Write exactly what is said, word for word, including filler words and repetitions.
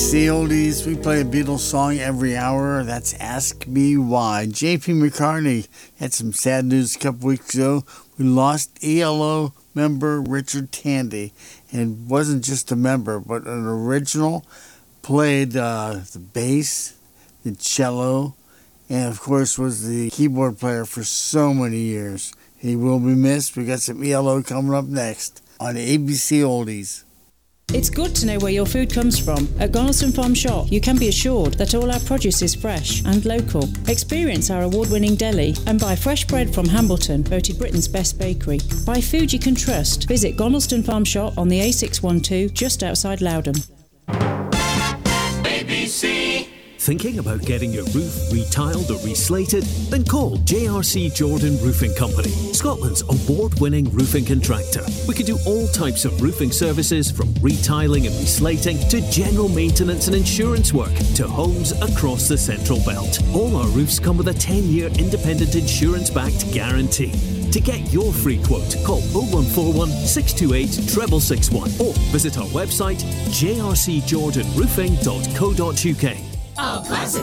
C Oldies, we play a Beatles song every hour. That's Ask Me Why. J P McCartney had some sad news a couple weeks ago. We lost E L O member Richard Tandy. And wasn't just a member, but an original. Played uh, the bass, the cello, and of course was the keyboard player for so many years. He will be missed. We got some E L O coming up next on A B C Oldies. It's good to know where your food comes from. At Gornelston Farm Shop, you can be assured that all our produce is fresh and local. Experience our award-winning deli and buy fresh bread from Hambleton, voted Britain's best bakery. Buy food you can trust. Visit Gornelston Farm Shop on the A six twelve just outside Loudon. A B C. Thinking about getting your roof retiled or reslated? Then call J R C Jordan Roofing Company, Scotland's award-winning roofing contractor. We can do all types of roofing services, from retiling and reslating to general maintenance and insurance work to homes across the Central Belt. All our roofs come with a ten-year independent insurance-backed guarantee. To get your free quote, call oh one four one, six two eight, six six six one or visit our website j r c jordan roofing dot co dot u k. Oh, classic.